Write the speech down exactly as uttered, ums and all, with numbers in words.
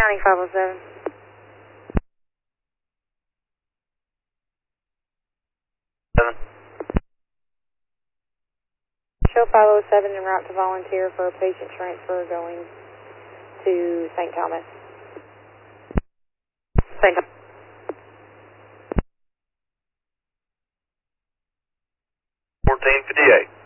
County five oh seven. Seven. Show five oh seven en route to volunteer for a patient transfer going to Saint Thomas. Saint Thomas. fourteen fifty-eight.